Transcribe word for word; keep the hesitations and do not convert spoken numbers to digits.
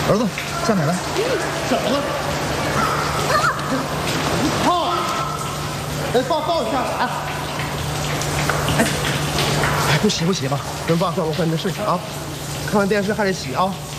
儿子，下奶来。 怎么了？你跑！哎，抱抱一下啊！哎，哎，不洗不洗吧，跟爸说我跟你的事情啊。看完电视还得洗啊。